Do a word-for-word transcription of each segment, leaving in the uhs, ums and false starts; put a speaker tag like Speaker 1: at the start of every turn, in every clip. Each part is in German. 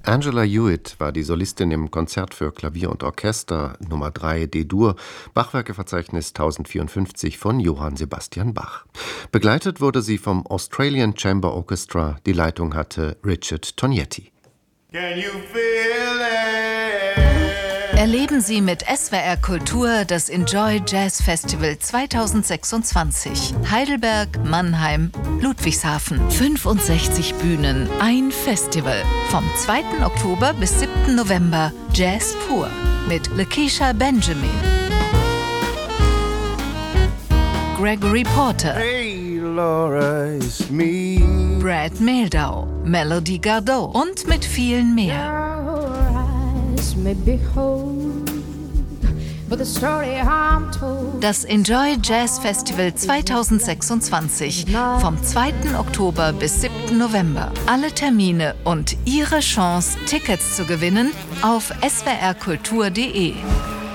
Speaker 1: Angela Hewitt war die Solistin im Konzert für Klavier und Orchester Nummer drei D-Dur, Bachwerkeverzeichnis tausendvierundfünfzig von Johann Sebastian Bach. Begleitet wurde sie vom Australian Chamber Orchestra, die Leitung hatte Richard Tognetti.
Speaker 2: Can you feel it?
Speaker 3: Erleben Sie mit S W R Kultur das Enjoy Jazz Festival zweitausendsechsundzwanzig. Heidelberg, Mannheim, Ludwigshafen. fünfundsechzig Bühnen, ein Festival. Vom zweiten Oktober bis siebten November. Jazz pur. Mit Lakeisha Benjamin, Gregory Porter,
Speaker 2: Hey Laura, it's me.
Speaker 3: Brad Mehldau, Melody Gardot und mit vielen mehr. Das Enjoy Jazz Festival zweitausendsechsundzwanzig vom zweiten Oktober bis siebten November. Alle Termine und Ihre Chance, Tickets zu gewinnen auf s w r kultur punkt d e.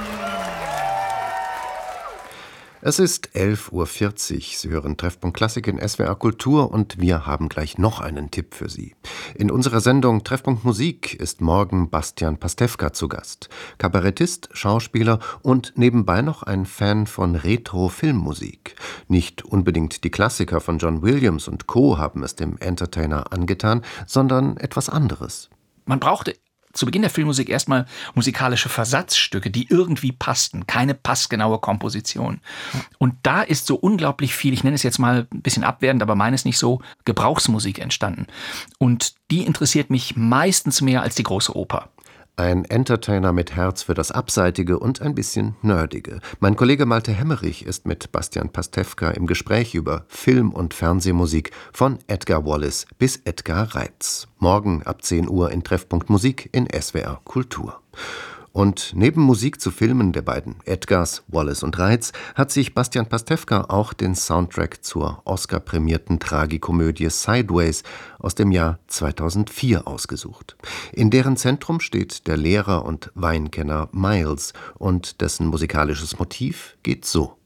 Speaker 1: Es ist elf Uhr vierzig. Sie hören Treffpunkt Klassik in S W R Kultur und wir haben gleich noch einen Tipp für Sie. In unserer Sendung Treffpunkt Musik ist morgen Bastian Pastewka zu Gast. Kabarettist, Schauspieler und nebenbei noch ein Fan von Retro-Filmmusik. Nicht unbedingt die Klassiker von John Williams und Co. haben es dem Entertainer angetan, sondern etwas anderes.
Speaker 4: Man brauchte zu Beginn der Filmmusik erstmal musikalische Versatzstücke, die irgendwie passten, keine passgenaue Komposition. Und da ist so unglaublich viel, ich nenne es jetzt mal ein bisschen abwertend, aber meine es nicht so, Gebrauchsmusik entstanden. Und die interessiert mich meistens mehr als die große Oper.
Speaker 1: Ein Entertainer mit Herz für das Abseitige und ein bisschen Nerdige. Mein Kollege Malte Hemmerich ist mit Bastian Pastewka im Gespräch über Film- und Fernsehmusik von Edgar Wallace bis Edgar Reitz. Morgen ab zehn Uhr in Treffpunkt Musik in S W R Kultur. Und neben Musik zu Filmen der beiden Edgars, Wallace und Reitz, hat sich Bastian Pastewka auch den Soundtrack zur Oscar-prämierten Tragikomödie Sideways aus dem Jahr zweitausendvier ausgesucht. In deren Zentrum steht der Lehrer und Weinkenner Miles und dessen musikalisches Motiv geht so.